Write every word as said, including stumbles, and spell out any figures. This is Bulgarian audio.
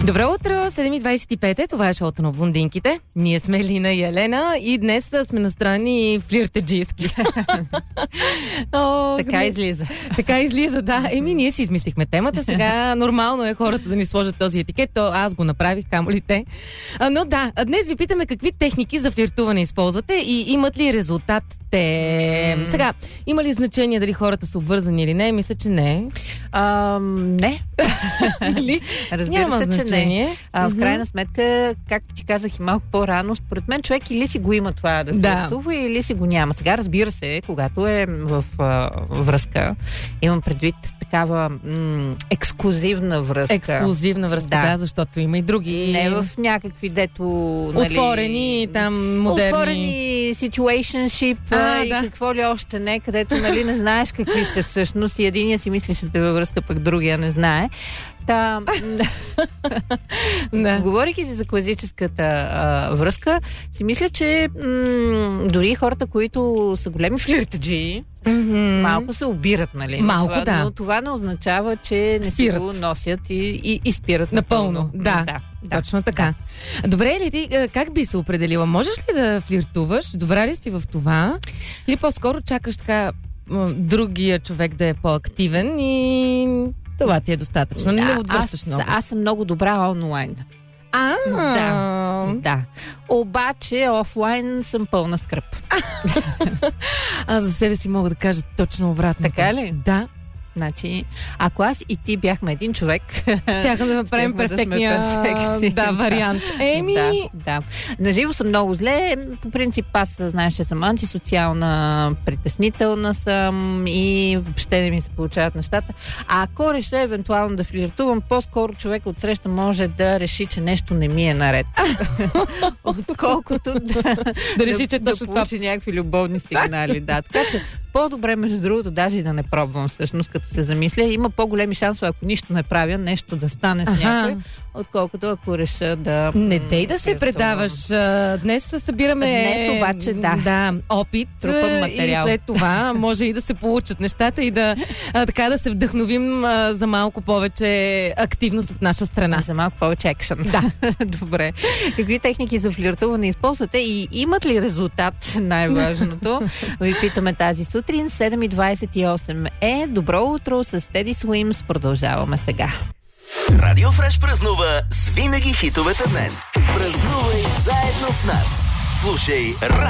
Добро утро, седем и двадесет и пет е, това е шоуто на блондинките. Ние сме Лина и Елена и днес сме настроени флиртаджийски. О, така излиза. Така излиза, да. Еми, ние си измислихме темата. Сега нормално е хората да ни сложат този етикет, то аз го направих, камо ли те. А, но да, днес ви питаме какви техники за флиртуване използвате и имат ли резултат те. Mm. Сега, има ли значение дали хората са обвързани или не? Мисля, че не. А, не. Разбира Няма се, значение. че не. А, в крайна сметка, както ти казах и малко по-рано, според мен човек или си го има това да флиртува, да. Или си го няма. Сега, разбира се, когато е в а, връзка, имам предвид такава м- ексклюзивна връзка. Ексклюзивна връзка, да. да, защото има и други. Не в някакви, дето... Нали, отворени, там, модерни... Отворени situationship а, и да. Какво ли още не, където, нали, не знаеш какви сте всъщност и единия си мислиш, че сте във връзка, пък другия не знае. Та, да. Говорейки си за класическата а, връзка, си мисля, че м- дори хората, които са големи флиртаджии, mm-hmm. малко се обират, нали? Малко, това, да. Но това не означава, че не спират. си го носят и, и, и спират напълно. напълно. Да, да, да, точно така. Да. Добре, ли ти, как би се определила? Можеш ли да флиртуваш? Добра ли си в това? Или по-скоро чакаш така другия човек да е по-активен и... това ти е достатъчно. Не да, отвръщаш аз, много. Аз съм много добра онлайн. А, да, да. Обаче офлайн съм пълна скръп. Аз за себе си мога да кажа точно обратно. Така ли? Да. Значи, ако аз и ти бяхме един човек, щяхме да направим перфектния да, да, вариант. Еми... Да, да. Наживо съм много зле. По принцип, аз знаеш, че съм антисоциална, притеснителна съм и въобще не ми се получават нещата. А ако реша евентуално да флиртувам, по-скоро човек отсреща може да реши, че нещо не ми е наред. Отколкото да, да реши, че да, точно да получи това... някакви любовни сигнали. Да. Така че по-добре, между другото, даже и да не пробвам всъщност, като се замисля. Има по-големи шансове, ако нищо не правя, нещо да стане с Аха. някой, отколкото ако реша да... Не дей да се предаваш. Днес събираме... Днес обаче, да. Да, опит. Трупам материал. И след това може и да се получат нещата и да, а, така да се вдъхновим а, за малко повече активност от наша страна. За малко повече екшън. Да. Добре. Какви техники за флиртуване използвате и имат ли резултат, най-важното? Ви питаме тази сутрин. седем и двадесет и осем е. Добро утро с Теди Суимс. Продължаваме сега. Радио Фреш празнува с винаги хитовете днес. Празнувай заедно с нас. Слушай